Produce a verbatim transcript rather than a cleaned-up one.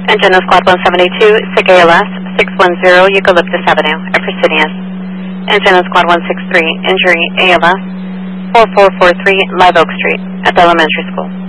Antenna Squad one seventy-two, S I C A L S, six one zero Eucalyptus Avenue, Ephrysinius. Antenna Squad one sixty-three, Injury A L S, four four four three Live Oak Street, at the elementary school.